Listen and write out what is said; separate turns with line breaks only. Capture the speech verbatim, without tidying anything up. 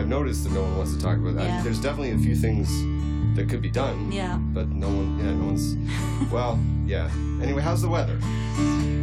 I've noticed that no one wants to talk about that.
Yeah.
There's definitely a few things that could be done.
Yeah.
But no one, yeah, no one's, well, yeah. Anyway, how's the weather?